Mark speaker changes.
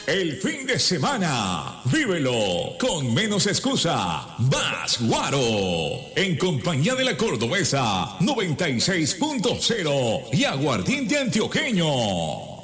Speaker 1: el fin de semana. Vívelo con menos excusa, más Guaro. En compañía de la Cordobesa 96.0 y Aguardiente Antioqueño.